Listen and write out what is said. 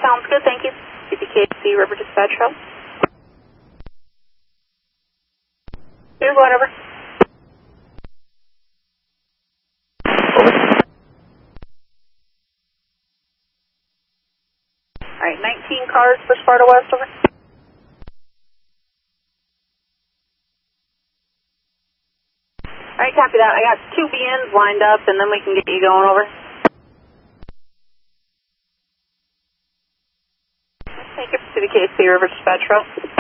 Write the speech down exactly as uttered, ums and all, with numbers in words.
Sounds good, thank you. C P K C River Dispatch Hub. Here's whatever. Alright, nineteen cars for Sparta West, over. Alright, copy that. I got two B Ns lined up, and then we can get you going, over. Thank you, C P K C River Dispatch Hub.